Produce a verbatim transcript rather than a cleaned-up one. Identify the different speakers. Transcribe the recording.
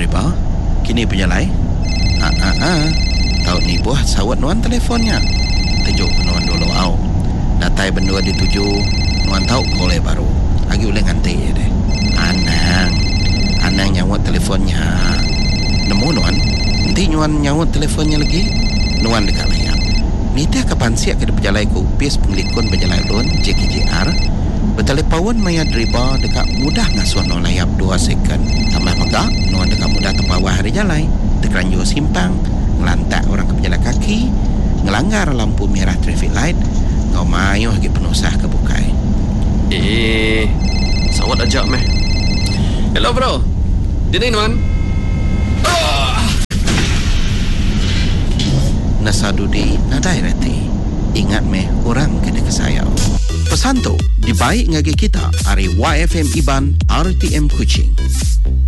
Speaker 1: ba? Kini penyalai? Ah ah ah. Tahu ni buah sawat nuan telefonnya. Tujuk nuan dulu au. Datai bendua dituju nuan tahu kolej baru. Agi uleng nanti ya deh. Anang. Anang nyawat teleponnya. Nemu nuan? Nanti nuan nyawat teleponnya lagi. Nuan dekat layar. Nita kapan siap ke berjalai ku upis penglikun berjalai lon J K J R. Bertelepawan maya driba dekat mudah ngasuh no layap dua second. Tambah megak nuan dekat mudah terpawah hari jalai. Terkeranjur simpang, ngelantak orang ke berjalan kaki, ngelanggar lampu merah traffic light, ngau mayuh lagi penusah ke bukai.
Speaker 2: Eh, sawat ajak meh. Hello bro. Dini nuan. Oh!
Speaker 1: Nasadudi nadai reti. Ingat meh orang kena kesayau. Pesan tu dibaik ngagi kita hari Y F M Iban R T M Kuching.